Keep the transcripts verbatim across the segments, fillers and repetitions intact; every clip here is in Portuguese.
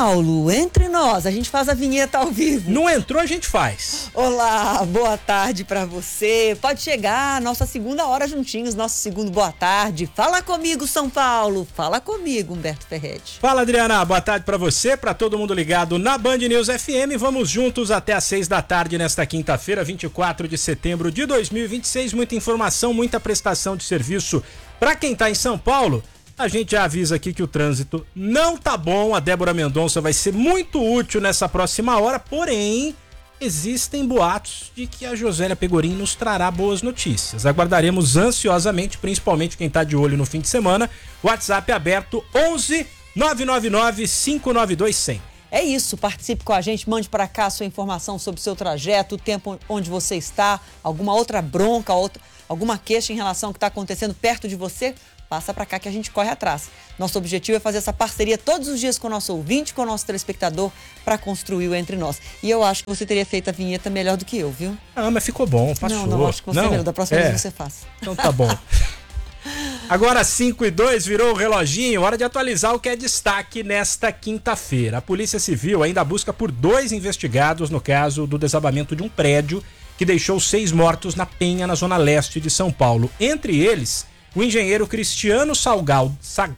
Paulo, entre nós, a gente faz a vinheta ao vivo. Não entrou, a gente faz. Olá, boa tarde pra você. Pode chegar, nossa segunda hora juntinhos, nosso segundo boa tarde. Fala comigo, São Paulo. Fala comigo, Humberto Ferretti. Fala, Adriana. Boa tarde pra você, pra todo mundo ligado na Band News F M. Vamos juntos até às seis da tarde nesta quinta-feira, vinte e quatro de setembro de dois mil e vinte e seis. Muita informação, muita prestação de serviço pra quem tá em São Paulo. A gente já avisa aqui que o trânsito não tá bom, a Débora Mendonça vai ser muito útil nessa próxima hora, porém, existem boatos de que a Josélia Pegorim nos trará boas notícias. Aguardaremos ansiosamente, principalmente quem tá de olho no fim de semana. WhatsApp aberto onze nove nove nove cinco nove dois zero zero. É isso, participe com a gente, mande para cá a sua informação sobre o seu trajeto, o tempo onde você está, alguma outra bronca, outra, alguma queixa em relação ao que está acontecendo perto de você. Passa para cá que a gente corre atrás. Nosso objetivo é fazer essa parceria todos os dias com o nosso ouvinte, com o nosso telespectador, para construir o Entre Nós. E eu acho que você teria feito a vinheta melhor do que eu, viu? Ah, mas ficou bom, passou. Não, não, acho que você não, é melhor. Da próxima é. vez você faz. Então tá bom. Agora cinco e dois, virou o reloginho, hora de atualizar o que é destaque nesta quinta-feira. A Polícia Civil ainda busca por dois investigados no caso do desabamento de um prédio que deixou seis mortos na Penha, na zona leste de São Paulo. Entre eles, o engenheiro Cristiano Salgado,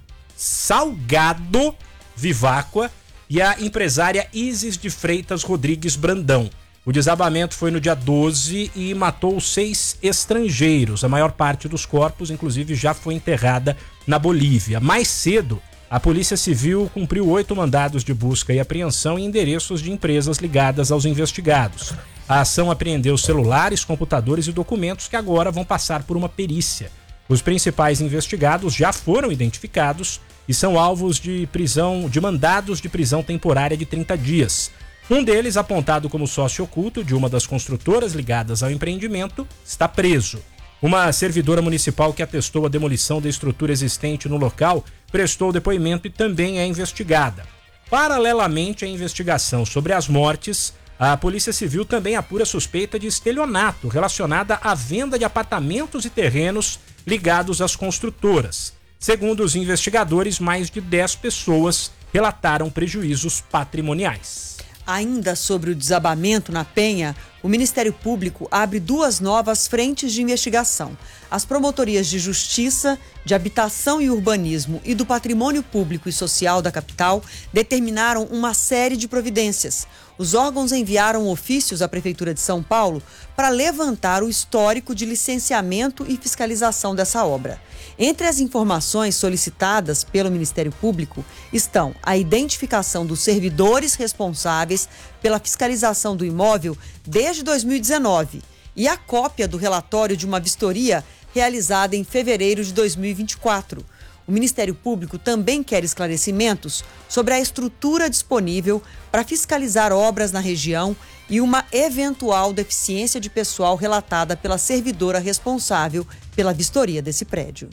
Salgado Viváqua e a empresária Isis de Freitas Rodrigues Brandão. O desabamento foi no dia doze e matou seis estrangeiros. A maior parte dos corpos, inclusive, já foi enterrada na Bolívia. Mais cedo, a Polícia Civil cumpriu oito mandados de busca e apreensão em endereços de empresas ligadas aos investigados. A ação apreendeu celulares, computadores e documentos que agora vão passar por uma perícia. Os principais investigados já foram identificados e são alvos de prisão, de mandados de prisão temporária de trinta dias. Um deles, apontado como sócio oculto de uma das construtoras ligadas ao empreendimento, está preso. Uma servidora municipal que atestou a demolição da estrutura existente no local prestou depoimento e também é investigada. Paralelamente à investigação sobre as mortes, a Polícia Civil também apura suspeita de estelionato relacionada à venda de apartamentos e terrenos ligados às construtoras. Segundo os investigadores, mais de dez pessoas relataram prejuízos patrimoniais. Ainda sobre o desabamento na Penha, o Ministério Público abre duas novas frentes de investigação. As promotorias de Justiça, de Habitação e Urbanismo e do Patrimônio Público e Social da capital determinaram uma série de providências. Os órgãos enviaram ofícios à Prefeitura de São Paulo para levantar o histórico de licenciamento e fiscalização dessa obra. Entre as informações solicitadas pelo Ministério Público estão a identificação dos servidores responsáveis pela fiscalização do imóvel desde dois mil e dezenove e a cópia do relatório de uma vistoria realizada em fevereiro de dois mil e vinte e quatro. O Ministério Público também quer esclarecimentos sobre a estrutura disponível para fiscalizar obras na região e uma eventual deficiência de pessoal relatada pela servidora responsável pela vistoria desse prédio.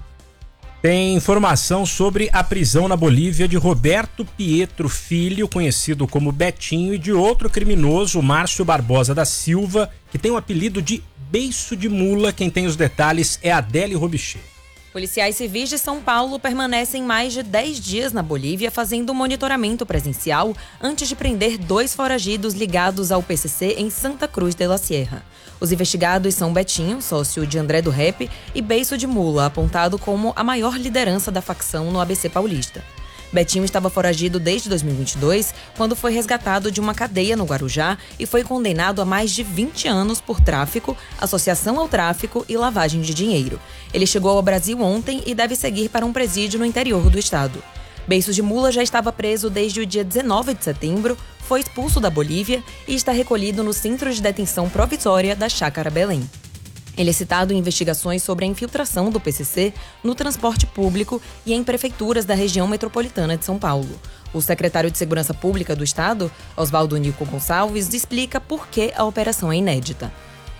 Tem informação sobre a prisão na Bolívia de Roberto Pietro Filho, conhecido como Betinho, e de outro criminoso, Márcio Barbosa da Silva, que tem o apelido de Beiço de Mula. Quem tem os detalhes é Adele Robichê. Policiais civis de São Paulo permanecem mais de dez dias na Bolívia fazendo monitoramento presencial antes de prender dois foragidos ligados ao P C C em Santa Cruz de la Sierra. Os investigados são Betinho, sócio de André do Rep, e Beiço de Mula, apontado como a maior liderança da facção no A B C paulista. Betinho estava foragido desde dois mil e vinte e dois, quando foi resgatado de uma cadeia no Guarujá e foi condenado a mais de vinte anos por tráfico, associação ao tráfico e lavagem de dinheiro. Ele chegou ao Brasil ontem e deve seguir para um presídio no interior do estado. Beiço de Mula já estava preso desde o dia dezenove de setembro, foi expulso da Bolívia e está recolhido no Centro de Detenção Provisória da Chácara Belém. Ele é citado em investigações sobre a infiltração do P C C no transporte público e em prefeituras da região metropolitana de São Paulo. O secretário de Segurança Pública do Estado, Oswaldo Nico Gonçalves, explica por que a operação é inédita.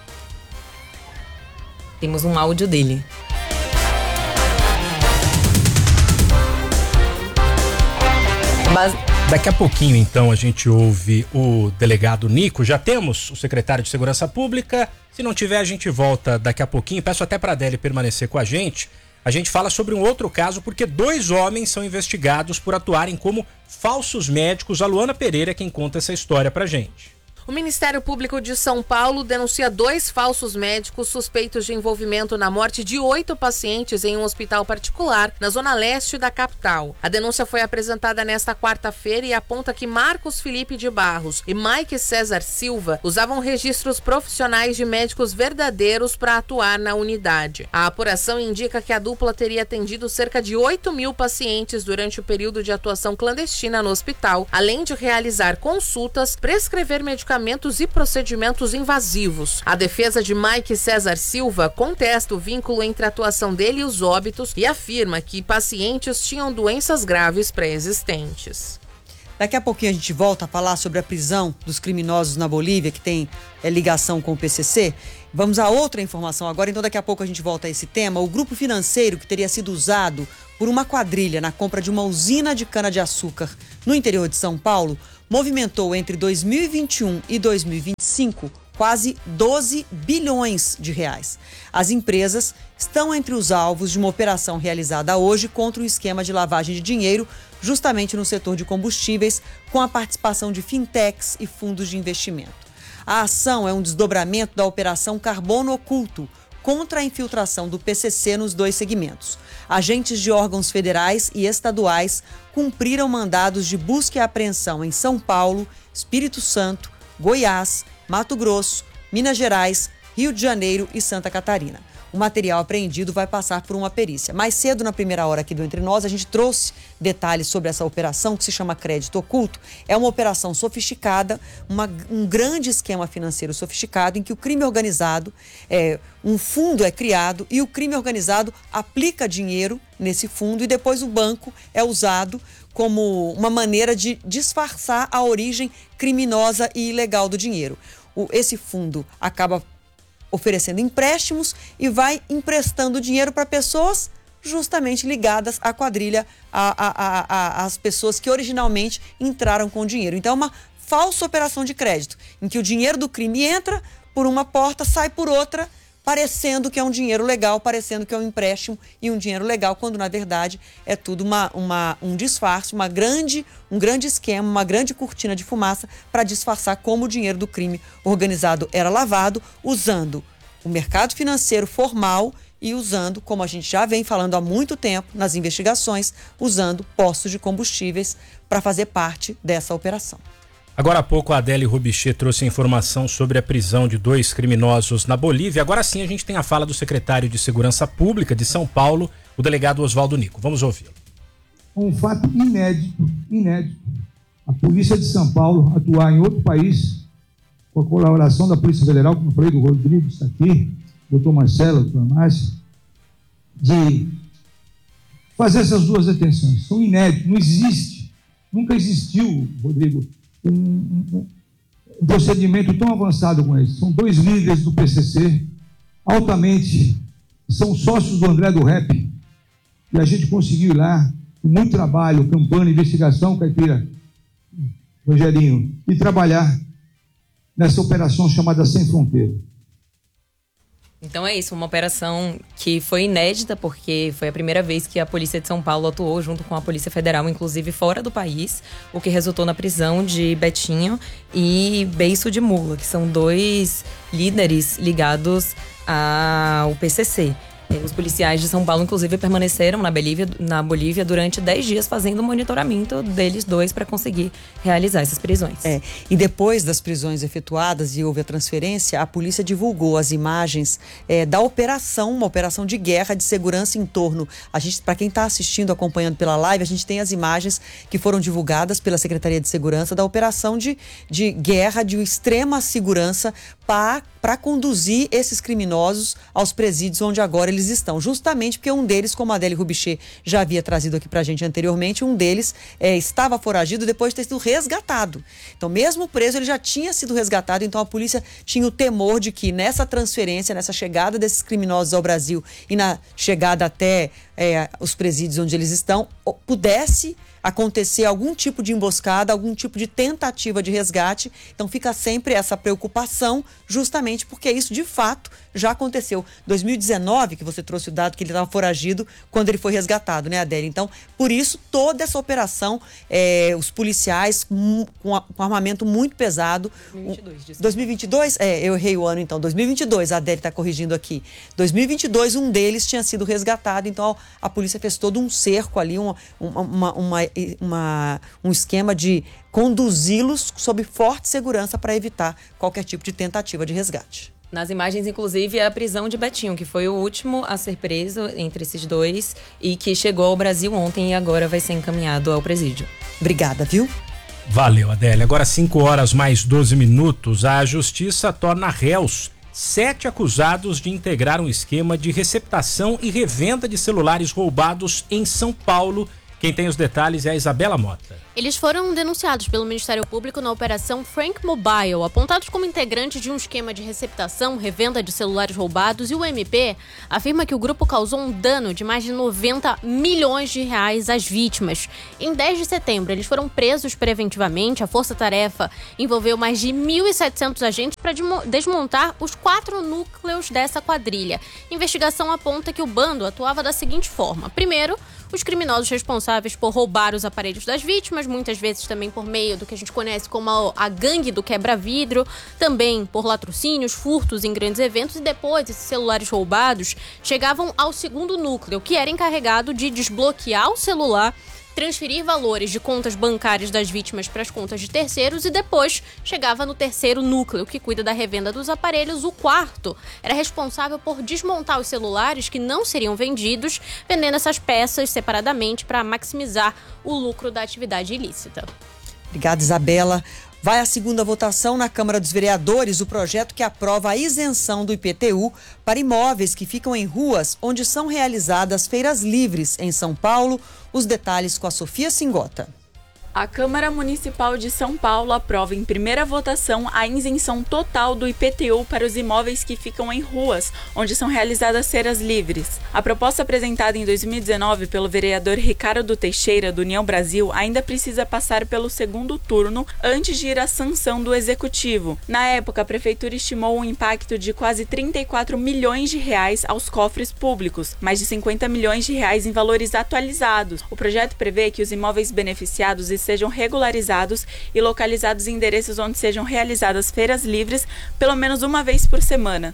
Temos um áudio dele. Mas... Daqui a pouquinho, então, a gente ouve o delegado Nico. Já temos o secretário de Segurança Pública. Se não tiver, a gente volta daqui a pouquinho. Peço até para a Adele permanecer com a gente. a gente fala sobre um outro caso porque dois homens são investigados por atuarem como falsos médicos. A Luana Pereira é quem conta essa história pra gente. O Ministério Público de São Paulo denuncia dois falsos médicos suspeitos de envolvimento na morte de oito pacientes em um hospital particular na zona leste da capital. A denúncia foi apresentada nesta quarta-feira e aponta que Marcos Felipe de Barros e Mike César Silva usavam registros profissionais de médicos verdadeiros para atuar na unidade. A apuração indica que a dupla teria atendido cerca de oito mil pacientes durante o período de atuação clandestina no hospital, além de realizar consultas, prescrever medicamentos e procedimentos invasivos. A defesa de Mike César Silva contesta o vínculo entre a atuação dele e os óbitos e afirma que pacientes tinham doenças graves pré-existentes. Daqui a pouquinho a gente volta a falar sobre a prisão dos criminosos na Bolívia, que tem é, ligação com o P C C. Vamos a outra informação agora, então daqui a pouco a gente volta a esse tema. O grupo financeiro que teria sido usado por uma quadrilha na compra de uma usina de cana-de-açúcar no interior de São Paulo movimentou entre dois mil e vinte e um e dois mil e vinte e cinco quase doze bilhões de reais. As empresas estão entre os alvos de uma operação realizada hoje contra um esquema de lavagem de dinheiro justamente no setor de combustíveis, com a participação de fintechs e fundos de investimento. A ação é um desdobramento da Operação Carbono Oculto contra a infiltração do P C C nos dois segmentos. Agentes de órgãos federais e estaduais cumpriram mandados de busca e apreensão em São Paulo, Espírito Santo, Goiás, Mato Grosso, Minas Gerais, Rio de Janeiro e Santa Catarina. O material apreendido vai passar por uma perícia. Mais cedo, na primeira hora aqui do Entre Nós, a gente trouxe detalhes sobre essa operação que se chama Crédito Oculto. É uma operação sofisticada, uma, um grande esquema financeiro sofisticado em que o crime organizado, é, um fundo é criado e o crime organizado aplica dinheiro nesse fundo e depois o banco é usado como uma maneira de disfarçar a origem criminosa e ilegal do dinheiro. O, esse fundo acaba oferecendo empréstimos e vai emprestando dinheiro para pessoas justamente ligadas à quadrilha, às pessoas que originalmente entraram com dinheiro. Então é uma falsa operação de crédito, em que o dinheiro do crime entra por uma porta, sai por outra, parecendo que é um dinheiro legal, parecendo que é um empréstimo e um dinheiro legal, quando na verdade é tudo uma, uma, um disfarce, uma grande, um grande esquema, uma grande cortina de fumaça para disfarçar como o dinheiro do crime organizado era lavado, usando o mercado financeiro formal e usando, como a gente já vem falando há muito tempo nas investigações, usando postos de combustíveis para fazer parte dessa operação. Agora há pouco a Adele Rubichê trouxe a informação sobre a prisão de dois criminosos na Bolívia. Agora sim a gente tem a fala do secretário de Segurança Pública de São Paulo, o delegado Oswaldo Nico. Vamos ouvi-lo. Um fato inédito, inédito. A Polícia de São Paulo atuar em outro país, com a colaboração da Polícia Federal, como eu falei, do Rodrigo está aqui, doutor Marcelo, doutor Márcio, de fazer essas duas detenções. São inéditos, não existe, nunca existiu, Rodrigo, Um, um, um procedimento tão avançado com esse. São dois líderes do P C C, altamente, são sócios do André do Rap, e a gente conseguiu ir lá, com muito trabalho, campanha, investigação, Caipira, Rogerinho, e trabalhar nessa operação chamada Sem Fronteira. Então é isso, uma operação que foi inédita, porque foi a primeira vez que a Polícia de São Paulo atuou junto com a Polícia Federal, inclusive fora do país, o que resultou na prisão de Betinho e Beiço de Mula, que são dois líderes ligados ao P C C. Os policiais de São Paulo, inclusive, permaneceram na Bolívia, na Bolívia durante dez dias fazendo monitoramento deles dois para conseguir realizar essas prisões. É, e depois das prisões efetuadas e houve a transferência, a polícia divulgou as imagens é, da operação, uma operação de guerra, de segurança em torno. A gente, para quem está assistindo, acompanhando pela live, a gente tem as imagens que foram divulgadas pela Secretaria de Segurança da operação de, de guerra, de extrema segurança para conduzir esses criminosos aos presídios onde agora eles estão. Justamente porque um deles, como a Adele Rubichê já havia trazido aqui pra gente anteriormente, um deles é, estava foragido depois de ter sido resgatado. Então, mesmo preso, ele já tinha sido resgatado, então a polícia tinha o temor de que nessa transferência, nessa chegada desses criminosos ao Brasil e na chegada até é, os presídios onde eles estão, pudesse acontecer algum tipo de emboscada, algum tipo de tentativa de resgate. Então fica sempre essa preocupação, justamente porque isso de fato já aconteceu. dois mil e dezenove, que você trouxe o dado que ele estava foragido quando ele foi resgatado, né, Adélia? Então, por isso, toda essa operação, é, os policiais com, com armamento muito pesado. dois mil e vinte e dois, dois mil e vinte e dois? É, eu errei o ano então. dois mil e vinte e dois, a Adélia está corrigindo aqui. dois mil e vinte e dois, um deles tinha sido resgatado, então a, a polícia fez todo um cerco ali, uma, uma, uma, uma, um esquema de conduzi-los sob forte segurança para evitar qualquer tipo de tentativa de resgate. Nas imagens, inclusive, é a prisão de Betinho, que foi o último a ser preso entre esses dois e que chegou ao Brasil ontem e agora vai ser encaminhado ao presídio. Obrigada, viu? Valeu, Adélia. Agora cinco horas mais doze minutos. A Justiça torna réus sete acusados de integrar um esquema de receptação e revenda de celulares roubados em São Paulo. Quem tem os detalhes é a Isabela Mota. Eles foram denunciados pelo Ministério Público na Operação Frank Mobile, apontados como integrantes de um esquema de receptação, revenda de celulares roubados, e o M P afirma que o grupo causou um dano de mais de noventa milhões de reais às vítimas. Em dez de setembro, eles foram presos preventivamente. A força-tarefa envolveu mais de mil e setecentos agentes para desmontar os quatro núcleos dessa quadrilha. A investigação aponta que o bando atuava da seguinte forma. Primeiro, os criminosos responsáveis por roubar os aparelhos das vítimas, muitas vezes também por meio do que a gente conhece como a, a gangue do quebra-vidro, também por latrocínios, furtos em grandes eventos, e depois esses celulares roubados chegavam ao segundo núcleo, que era encarregado de desbloquear o celular, transferir valores de contas bancárias das vítimas para as contas de terceiros e depois chegava no terceiro núcleo, que cuida da revenda dos aparelhos. O quarto era responsável por desmontar os celulares que não seriam vendidos, vendendo essas peças separadamente para maximizar o lucro da atividade ilícita. Obrigada, Isabela. Vai à segunda votação na Câmara dos Vereadores o projeto que aprova a isenção do I P T U para imóveis que ficam em ruas onde são realizadas feiras livres em São Paulo. Os detalhes com a Sofia Singota. A Câmara Municipal de São Paulo aprova em primeira votação a isenção total do I P T U para os imóveis que ficam em ruas, onde são realizadas feiras livres. A proposta apresentada em dois mil e dezenove pelo vereador Ricardo Teixeira, do União Brasil, ainda precisa passar pelo segundo turno antes de ir à sanção do Executivo. Na época, a Prefeitura estimou um impacto de quase trinta e quatro milhões de reais aos cofres públicos, mais de cinquenta milhões de reais em valores atualizados. O projeto prevê que os imóveis beneficiados sejam regularizados e localizados em endereços onde sejam realizadas feiras livres pelo menos uma vez por semana.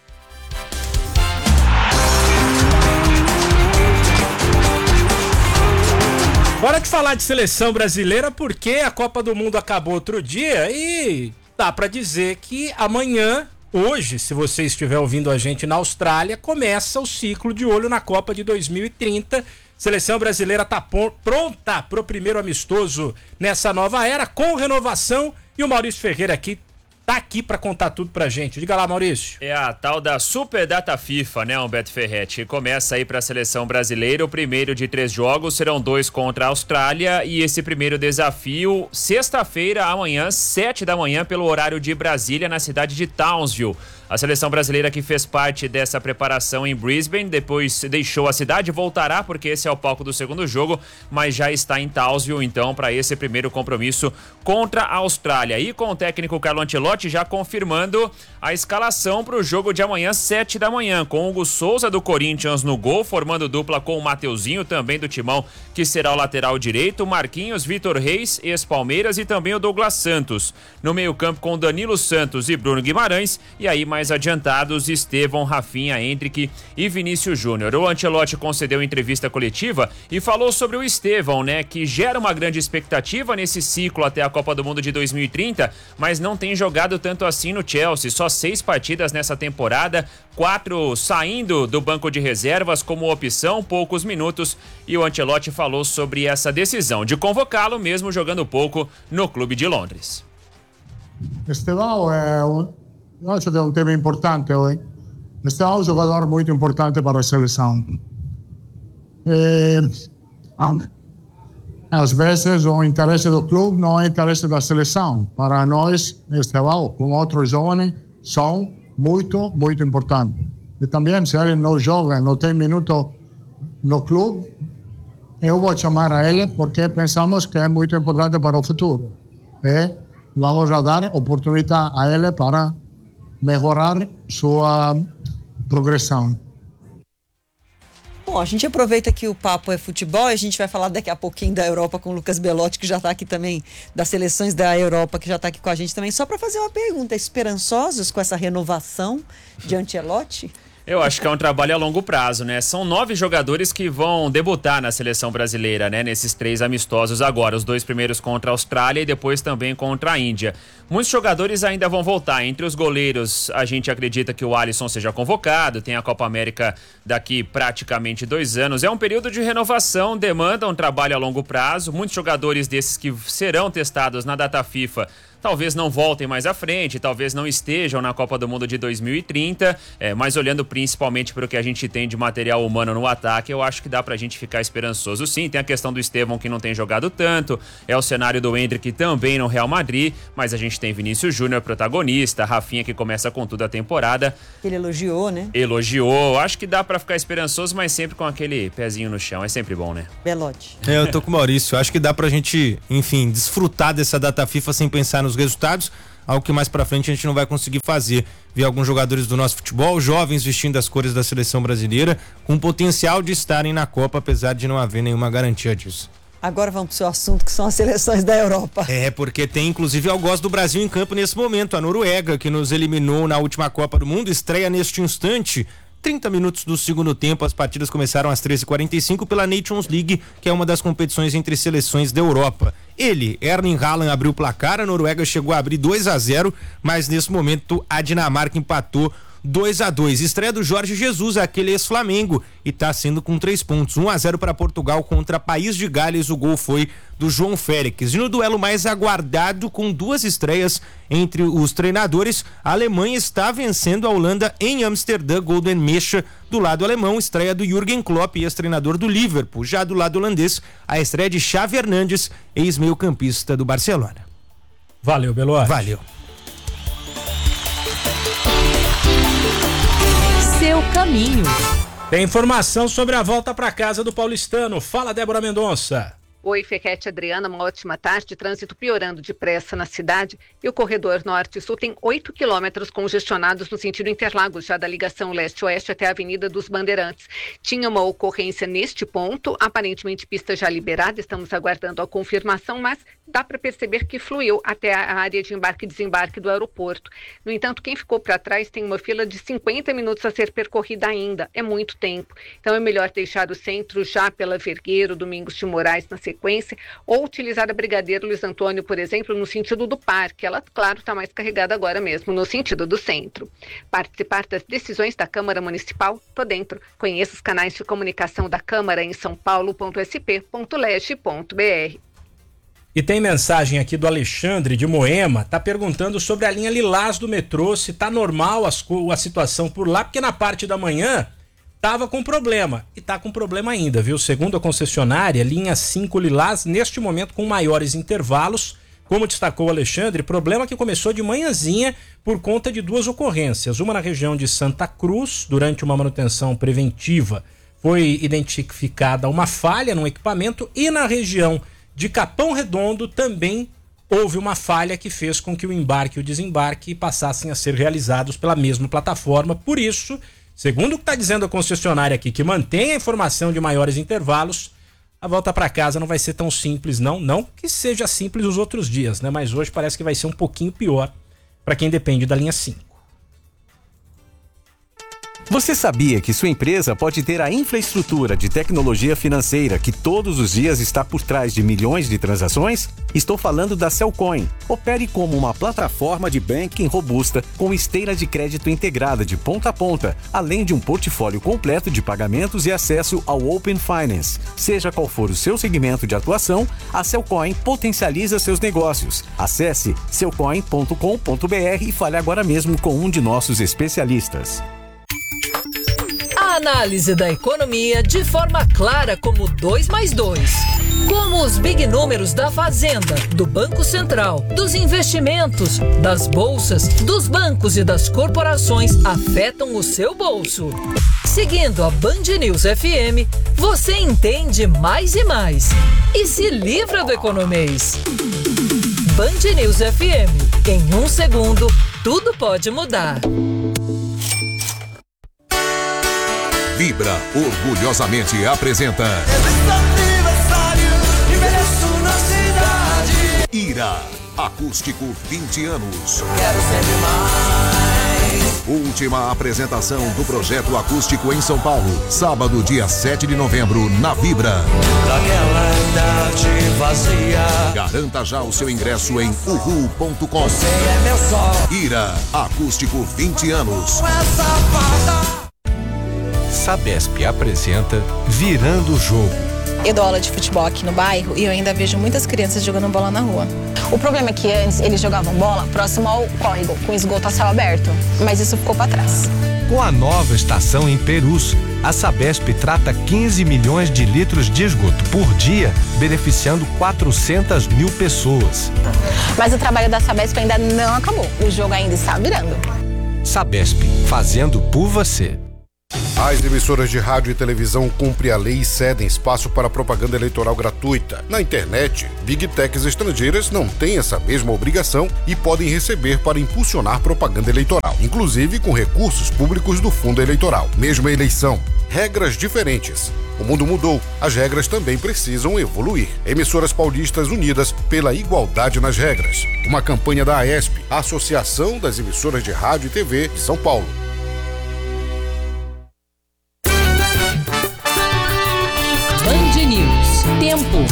Bora de falar de seleção brasileira, porque a Copa do Mundo acabou outro dia e dá pra dizer que amanhã, hoje, se você estiver ouvindo a gente na Austrália, começa o ciclo de olho na Copa de dois mil e trinta. Seleção brasileira está pronta para o primeiro amistoso nessa nova era, com renovação, e o Maurício Ferreira aqui tá aqui para contar tudo pra gente. Diga lá, Maurício. É a tal da Super Data FIFA, né, Humberto Ferretti, que começa aí para a seleção brasileira. O primeiro de três jogos serão dois contra a Austrália, e esse primeiro desafio, sexta-feira, amanhã, sete da manhã, pelo horário de Brasília, na cidade de Townsville. A seleção brasileira, que fez parte dessa preparação em Brisbane, depois deixou a cidade, voltará porque esse é o palco do segundo jogo, mas já está em Townsville, então, para esse primeiro compromisso contra a Austrália. E com o técnico Carlo Ancelotti já confirmando a escalação para o jogo de amanhã, sete da manhã, com Hugo Souza do Corinthians no gol, formando dupla com o Mateuzinho, também do Timão, que será o lateral direito, Marquinhos, Vitor Reis, ex-Palmeiras, e também o Douglas Santos. No meio-campo com Danilo Santos e Bruno Guimarães, e aí mais adiantados, Estevão, Rafinha, Hendrick e Vinícius Júnior. O Ancelotti concedeu entrevista coletiva e falou sobre o Estevão, né, que gera uma grande expectativa nesse ciclo até a Copa do Mundo de dois mil e trinta, mas não tem jogado tanto assim no Chelsea, só seis partidas nessa temporada, quatro saindo do banco de reservas como opção, poucos minutos, e o Ancelotti falou sobre essa decisão de convocá-lo mesmo jogando pouco no clube de Londres. Estevão é um, eu acho que é um tema importante hoje. Estevão é um jogador muito importante para a seleção. E, às vezes o interesse do clube não é interesse da seleção. Para nós, Estevão, com outros jovens, são muito, muito importantes. E também, se ele não joga, não tem minuto no clube, eu vou chamar a ele porque pensamos que é muito importante para o futuro. E vamos a dar oportunidade a ele para melhorar sua progressão. Bom, a gente aproveita que o papo é futebol e a gente vai falar daqui a pouquinho da Europa com o Lucas Belotti, que já está aqui também, das seleções da Europa, que já está aqui com a gente também, só para fazer uma pergunta: esperançosos com essa renovação de Ancelotti? Eu acho que é um trabalho a longo prazo, né? São nove jogadores que vão debutar na seleção brasileira, né? Nesses três amistosos agora, os dois primeiros contra a Austrália e depois também contra a Índia. Muitos jogadores ainda vão voltar. Entre os goleiros, a gente acredita que o Alisson seja convocado, tem a Copa América daqui praticamente dois anos. É um período de renovação, demanda um trabalho a longo prazo. Muitos jogadores desses que serão testados na data FIFA talvez não voltem mais à frente, talvez não estejam na Copa do Mundo de dois mil e trinta, é, mas olhando principalmente para o que a gente tem de material humano no ataque, eu acho que dá pra gente ficar esperançoso sim. Tem a questão do Estevão, que não tem jogado tanto, é o cenário do Endrick também no Real Madrid, mas a gente tem Vinícius Júnior protagonista, Rafinha que começa com tudo a temporada. Ele elogiou, né? Elogiou, acho que dá pra ficar esperançoso, mas sempre com aquele pezinho no chão, é sempre bom, né? Belotti. É, eu tô com o Maurício, acho que dá pra gente, enfim, desfrutar dessa data FIFA sem pensar nos resultados, algo que mais pra frente a gente não vai conseguir fazer. Ver alguns jogadores do nosso futebol, jovens vestindo as cores da seleção brasileira, com potencial de estarem na Copa, apesar de não haver nenhuma garantia disso. Agora vamos pro seu assunto, que são as seleções da Europa. É, porque tem inclusive algoz do Brasil em campo nesse momento. A Noruega, que nos eliminou na última Copa do Mundo, estreia neste instante. trinta minutos do segundo tempo, as partidas começaram às treze e quarenta e cinco pela Nations League, que é uma das competições entre seleções da Europa. Ele, Erling Haaland, abriu o placar, a Noruega chegou a abrir dois a zero, mas nesse momento a Dinamarca empatou dois a dois. Estreia do Jorge Jesus, aquele ex-Flamengo, e tá sendo com três pontos. um a zero para Portugal contra País de Gales. O gol foi do João Félix. E no duelo mais aguardado, com duas estreias entre os treinadores, a Alemanha está vencendo a Holanda em Amsterdã. Gol do Enmecha do lado alemão, estreia do Jürgen Klopp, ex-treinador do Liverpool. Já do lado holandês, a estreia de Xavi Hernandes, ex-meio-campista do Barcelona. Valeu, Belotti. Valeu. Seu caminho. Tem informação sobre a volta para casa do paulistano. Fala, Débora Mendonça. Oi, Ferretti, Adriana, uma ótima tarde. Trânsito piorando depressa na cidade e o corredor norte-sul tem oito quilômetros congestionados no sentido Interlagos, já da ligação leste-oeste até a Avenida dos Bandeirantes. Tinha uma ocorrência neste ponto, aparentemente pista já liberada, estamos aguardando a confirmação, mas dá para perceber que fluiu até a área de embarque e desembarque do aeroporto. No entanto, quem ficou para trás tem uma fila de cinquenta minutos a ser percorrida ainda, é muito tempo. Então é melhor deixar o centro já pela Vergueiro, Domingos de Moraes na sequência, ou utilizar a Brigadeiro Luiz Antônio, por exemplo, no sentido do parque. Ela, claro, está mais carregada agora mesmo, no sentido do centro. Participar das decisões da Câmara Municipal? Tô dentro. Conheça os canais de comunicação da Câmara em são paulo ponto s p ponto leste ponto b r. E tem mensagem aqui do Alexandre de Moema, tá perguntando sobre a linha Lilás do metrô, se tá normal as, a situação por lá, porque na parte da manhã tava com problema, e tá com problema ainda, viu? Segundo a concessionária, linha cinco Lilás, neste momento com maiores intervalos, como destacou o Alexandre, problema que começou de manhãzinha por conta de duas ocorrências, uma na região de Santa Cruz, durante uma manutenção preventiva, foi identificada uma falha no equipamento, e na região de Capão Redondo também houve uma falha que fez com que o embarque e o desembarque passassem a ser realizados pela mesma plataforma. Por isso, segundo o que está dizendo a concessionária aqui, que mantém a informação de maiores intervalos, a volta para casa não vai ser tão simples, não. Não que seja simples os outros dias, né? Mas hoje parece que vai ser um pouquinho pior para quem depende da linha cinco. Você sabia que sua empresa pode ter a infraestrutura de tecnologia financeira que todos os dias está por trás de milhões de transações? Estou falando da Cellcoin. Opere como uma plataforma de banking robusta com esteira de crédito integrada de ponta a ponta, além de um portfólio completo de pagamentos e acesso ao Open Finance. Seja qual for o seu segmento de atuação, a Cellcoin potencializa seus negócios. Acesse cellcoin ponto com ponto b r e fale agora mesmo com um de nossos especialistas. A análise da economia de forma clara como dois mais dois. Como os big números da Fazenda, do Banco Central, dos investimentos, das bolsas, dos bancos e das corporações afetam o seu bolso. seguindo a Band News F M, você entende mais e mais. E se livra do economês. Band News F M. Em um segundo, tudo pode mudar. Vibra orgulhosamente apresenta Ira, acústico vinte anos. Quero sempre mais. Última apresentação do projeto acústico em São Paulo, sábado, dia sete de novembro, na Vibra. Daquela tarde vazia. Garanta já o seu ingresso em uhu ponto com. Você é meu sol. Ira, acústico vinte anos. Sabesp apresenta Virando o Jogo. Eu dou aula de futebol aqui no bairro e eu ainda vejo muitas crianças jogando bola na rua. O problema é que antes eles jogavam bola próximo ao córrego, com esgoto a céu aberto, mas isso ficou para trás. Com a nova estação em Perus, a Sabesp trata quinze milhões de litros de esgoto por dia, beneficiando quatrocentas mil pessoas. Mas o trabalho da Sabesp ainda não acabou, o jogo ainda está virando. Sabesp, fazendo por você. As emissoras de rádio e televisão cumprem a lei e cedem espaço para propaganda eleitoral gratuita. Na internet, Big Techs estrangeiras não têm essa mesma obrigação e podem receber para impulsionar propaganda eleitoral, inclusive com recursos públicos do fundo eleitoral. Mesma eleição, regras diferentes. O mundo mudou, as regras também precisam evoluir. Emissoras paulistas unidas pela igualdade nas regras. Uma campanha da AESP, Associação das Emissoras de Rádio e T V de São Paulo. Band News. Tempo.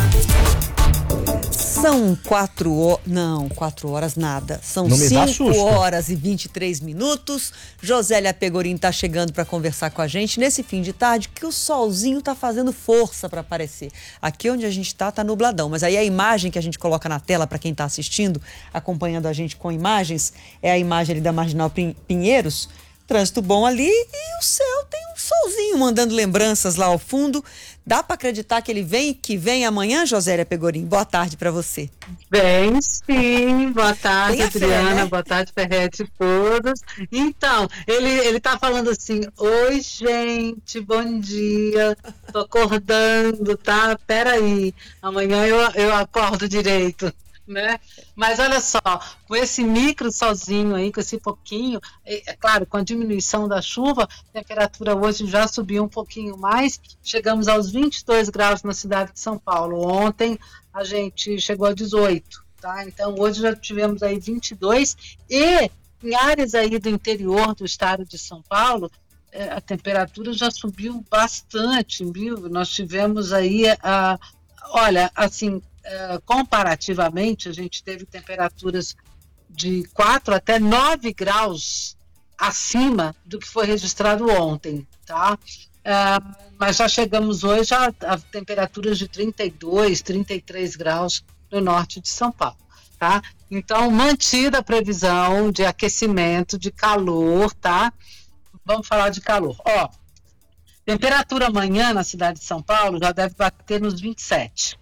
São quatro horas. Não, quatro horas nada. São Não me dá cinco susto. horas e vinte e três minutos. Josélia Pegorim tá chegando para conversar com a gente nesse fim de tarde que o solzinho tá fazendo força para aparecer. Aqui onde a gente tá, tá nubladão. Mas aí a imagem que a gente coloca na tela para quem tá assistindo, acompanhando a gente com imagens, é a imagem ali da Marginal Pin- Pinheiros. Trânsito bom ali e o céu tem um solzinho mandando lembranças lá ao fundo. Dá para acreditar que ele vem, que vem amanhã, Josélia Pegorim? Boa tarde para você. Bem, sim. Boa tarde, Tem a fé, Adriana. né? Boa tarde, Ferretti, todos. Então, ele, ele tá falando assim, oi, gente, bom dia. Tô acordando, tá? Peraí, amanhã eu, eu acordo direito. Né? Mas olha só, com esse micro sozinho aí, com esse pouquinho, é, é claro, com a diminuição da chuva, a temperatura hoje já subiu um pouquinho mais, chegamos aos vinte e dois graus na cidade de São Paulo. Ontem a gente chegou a dezoito, tá? Então hoje já tivemos aí vinte e dois e em áreas aí do interior do estado de São Paulo, é, a temperatura já subiu bastante, viu? Nós tivemos aí, a, olha, assim, Uh, comparativamente, a gente teve temperaturas de quatro até nove graus acima do que foi registrado ontem, tá? Uh, mas já chegamos hoje a, a temperaturas de trinta e dois, trinta e três graus no norte de São Paulo, tá? Então, mantida a previsão de aquecimento, de calor, tá? Vamos falar de calor. Ó, temperatura amanhã na cidade de São Paulo já deve bater nos vinte e sete.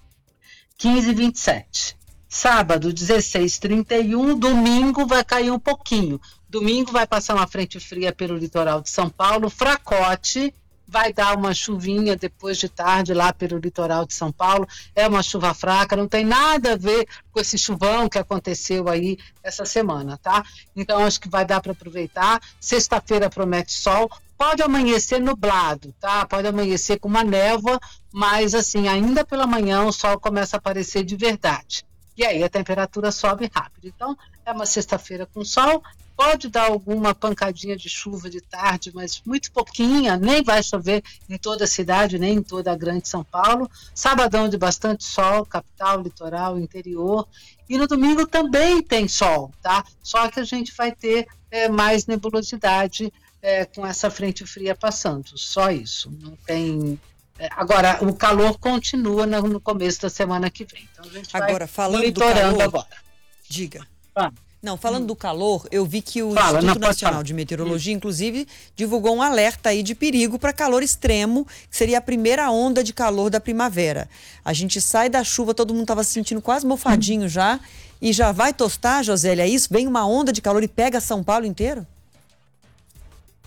quinze e vinte e sete. Sábado, dezesseis e trinta e um. Domingo vai cair um pouquinho. Domingo vai passar uma frente fria pelo litoral de São Paulo. Fracote, vai dar uma chuvinha depois de tarde lá pelo litoral de São Paulo. É uma chuva fraca, não tem nada a ver com esse chuvão que aconteceu aí essa semana, tá? Então acho que vai dar para aproveitar. Sexta-feira promete sol. Pode amanhecer nublado, tá? Pode amanhecer com uma névoa, mas assim, ainda pela manhã o sol começa a aparecer de verdade. E aí a temperatura sobe rápido. Então, é uma sexta-feira com sol, pode dar alguma pancadinha de chuva de tarde, mas muito pouquinha, nem vai chover em toda a cidade, nem em toda a grande São Paulo. Sabadão de bastante sol, capital, litoral, interior. E no domingo também tem sol, tá? Só que a gente vai ter é, mais nebulosidade É, com essa frente fria passando, só isso, não tem... É, agora, o calor continua no, no começo da semana que vem, então a gente Agora, vai falando do calor, agora. Diga. Ah. Não, falando do calor, eu vi que o Fala, Instituto não, Nacional de Meteorologia, inclusive, divulgou um alerta aí de perigo para calor extremo, que seria a primeira onda de calor da primavera. A gente sai da chuva, todo mundo estava se sentindo quase mofadinho já, e já vai tostar, Josélia, é isso? Vem uma onda de calor e pega São Paulo inteiro?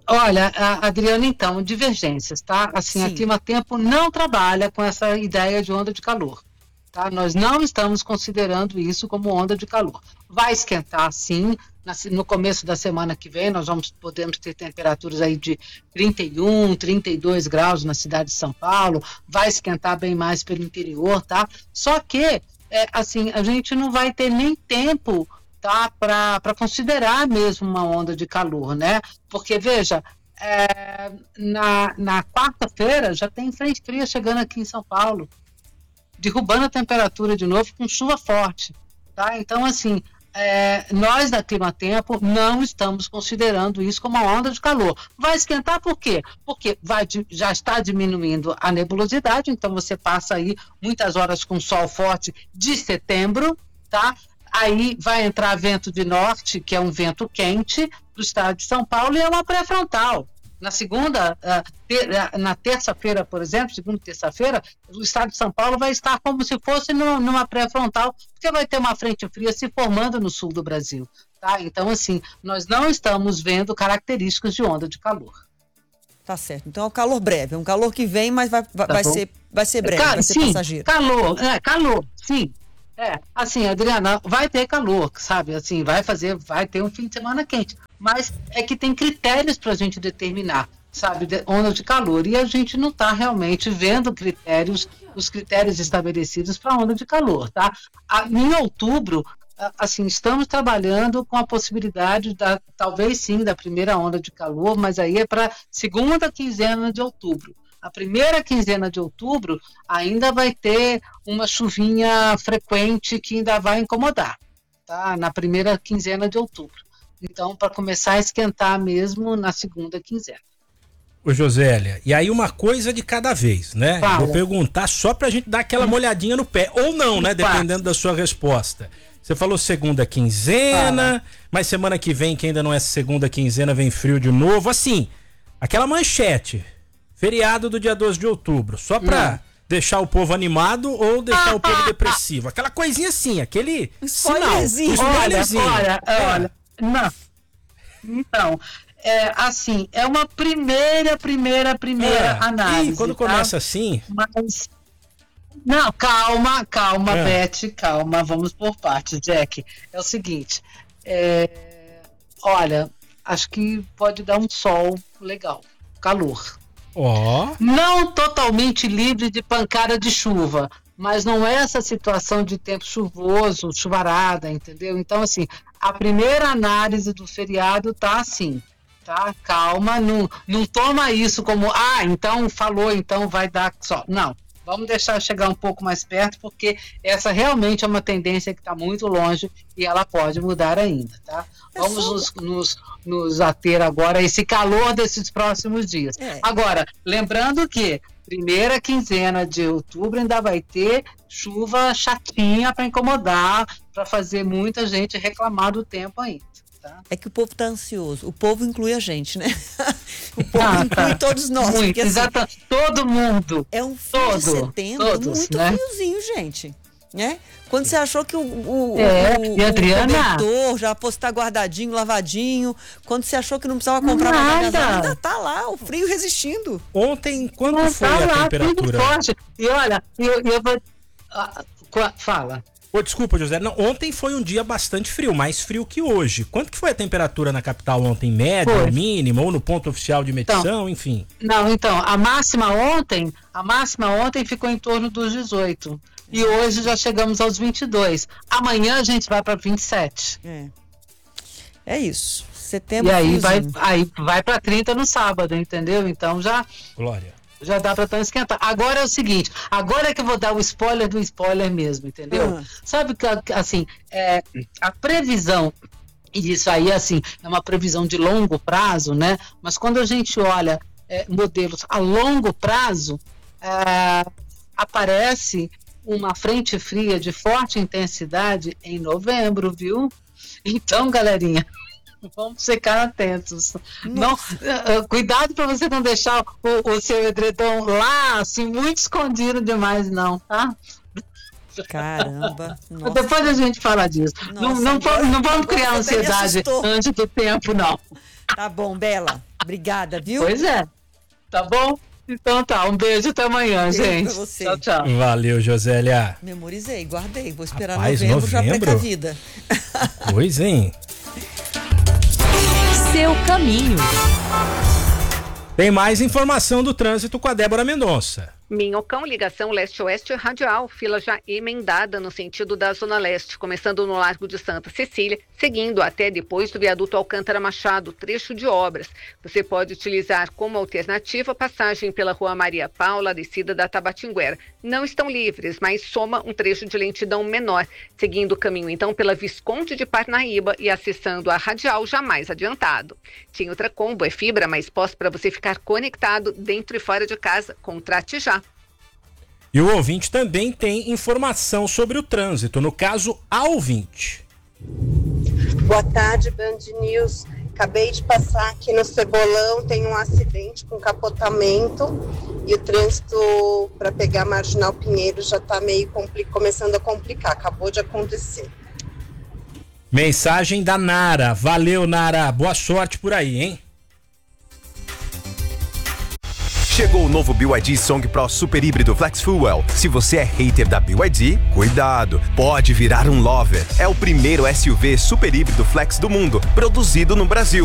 Olha, Adriana, então, divergências, tá? Assim, Sim. a Climatempo não trabalha com essa ideia de onda de calor, tá? Nós não estamos considerando isso como onda de calor. Vai esquentar, sim, no começo da semana que vem, nós vamos, podemos ter temperaturas aí de trinta e um, trinta e dois graus na cidade de São Paulo, vai esquentar bem mais pelo interior, tá? Só que, é, assim, a gente não vai ter nem tempo, tá, para considerar mesmo uma onda de calor, né? Porque, veja, é, na, na quarta-feira já tem frente fria chegando aqui em São Paulo, derrubando a temperatura de novo com chuva forte, tá? Então, assim, é, nós da Climatempo não estamos considerando isso como uma onda de calor. Vai esquentar por quê? Porque vai, já está diminuindo a nebulosidade, então você passa aí muitas horas com sol forte de setembro, tá? Aí vai entrar vento de norte, que é um vento quente do estado de São Paulo, e é uma pré-frontal. Na segunda, na terça-feira, por exemplo, segunda e terça-feira, o estado de São Paulo vai estar como se fosse numa pré-frontal, porque vai ter uma frente fria se formando no sul do Brasil, tá? Então, assim, nós não estamos vendo características de onda de calor. Tá certo. Então é um calor breve, é um calor que vem, mas vai, vai, tá vai, ser, vai ser breve, Cara, vai ser sim, passageiro. calor, é, calor, sim. É, assim, Adriana, vai ter calor, sabe? Assim, vai fazer, vai ter um fim de semana quente. Mas é que tem critérios para a gente determinar, sabe, de, onda de calor. E a gente não está realmente vendo critérios, os critérios estabelecidos para onda de calor, tá? A, em outubro, a, assim, estamos trabalhando com a possibilidade da, talvez sim, da primeira onda de calor, mas aí é para segunda quinzena de outubro. A primeira quinzena de outubro ainda vai ter uma chuvinha frequente que ainda vai incomodar, tá? Na primeira quinzena de outubro. Então, para começar a esquentar mesmo na segunda quinzena. Ô, Josélia, e aí uma coisa de cada vez, né? Fala. Vou perguntar só pra gente dar aquela molhadinha no pé, ou não, né? Dependendo da sua resposta. Você falou segunda quinzena, Fala. mas semana que vem, que ainda não é segunda quinzena, vem frio de novo. Assim, aquela manchete... Feriado do dia doze de outubro, só pra hum. deixar o povo animado ou deixar ah, o povo ah, depressivo. Aquela coisinha assim, aquele spoilerzinho. sinal. Spoilerzinho. Olha, olha, olha, não. Então, é, assim, é uma primeira, primeira, primeira é. análise. E quando tá? começa assim... Mas... Não, calma, calma, é. Beth, calma, vamos por partes, Jack. É o seguinte, é... olha, acho que pode dar um sol legal, calor. Oh. Não totalmente livre de pancada de chuva, mas não é essa situação de tempo chuvoso, chuvarada, entendeu? Então, assim, a primeira análise do feriado tá assim, tá? Calma, não, não toma isso como, ah, então falou, então vai dar só. Não, vamos deixar chegar um pouco mais perto, porque essa realmente é uma tendência que está muito longe e ela pode mudar ainda, tá? Vamos nos, nos, nos ater agora a esse calor desses próximos dias. É. Agora, lembrando que primeira quinzena de outubro ainda vai ter chuva chatinha para incomodar, para fazer muita gente reclamar do tempo ainda. Tá? É que o povo tá ansioso. O povo inclui a gente, né? O povo ah, inclui tá. todos nós. Muito, porque, assim, exatamente. Todo mundo. É um fim todo, de setembro todos, muito né? friozinho, gente. Né? Quando você achou que o, o, é, o, e Adriana? o cobertor já fosse estar guardadinho, lavadinho, quando você achou que não precisava comprar mais agasalho, ainda tá lá, o frio resistindo. Ontem, quando não, foi tá a lá, temperatura? Forte. E olha, eu, eu vou... Ah, fala. Oh, desculpa, José. Não, ontem foi um dia bastante frio, mais frio que hoje. Quanto que foi a temperatura na capital ontem? Média, foi. mínima, ou no ponto oficial de medição, então, enfim? Não, então, a máxima ontem, a máxima ontem ficou em torno dos dezoito. E hoje já chegamos aos vinte e dois. Amanhã a gente vai para vinte e sete. É. É isso. Setembro. E aí vai, aí vai para trinta no sábado, entendeu? Então já. Glória. Já dá para estar esquentar. Agora é o seguinte, agora é que eu vou dar o spoiler do spoiler mesmo, entendeu? Uhum. Sabe que, assim, é, a previsão, e isso aí, assim, é uma previsão de longo prazo, né? Mas quando a gente olha é, modelos a longo prazo, é, aparece uma frente fria de forte intensidade em novembro, viu? Então, galerinha... Vamos ficar atentos. Não, uh, cuidado para você não deixar o, o seu edredom lá, assim, muito escondido demais, não, tá? Caramba. Nossa. Depois a gente fala disso. Nossa, não, não, agora, não vamos criar ansiedade antes do tempo, não. Tá bom, Bela. Obrigada, viu? Pois é. Tá bom? Então tá, um beijo até amanhã, Beijo gente. pra você. Tchau, tchau. Valeu, Josélia. Memorizei, guardei. Vou esperar Rapaz, novembro, já novembro? precavida. Pois, hein? Seu caminho. Tem mais informação do trânsito com a Débora Mendonça. Minhocão, ligação leste-oeste radial, fila já emendada no sentido da Zona Leste, começando no Largo de Santa Cecília, seguindo até depois do viaduto Alcântara Machado, trecho de obras. Você pode utilizar como alternativa a passagem pela Rua Maria Paula, descida da Tabatinguera. Não estão livres, mas soma um trecho de lentidão menor, seguindo o caminho então pela Visconde de Parnaíba e acessando a radial já mais adiantado. Tinha outra combo, é fibra mais pós para você ficar conectado dentro e fora de casa. Contrate já. E o ouvinte também tem informação sobre o trânsito, no caso, a ouvinte. Boa tarde, Band News. Acabei de passar aqui no Cebolão, tem um acidente com capotamento e o trânsito para pegar a Marginal Pinheiro já está meio compli- começando a complicar, acabou de acontecer. Mensagem da Nara. Valeu, Nara. Boa sorte por aí, hein? Chegou o novo B Y D Song Pro Super Híbrido Flex Fuel. Se você é hater da B Y D, cuidado, pode virar um lover. É o primeiro S U V super híbrido flex do mundo, produzido no Brasil.